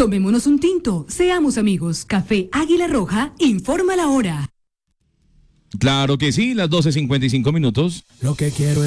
Tomémonos un tinto, seamos amigos. Café Águila Roja, informa la hora. Claro que sí, las 12:55. Lo que quiero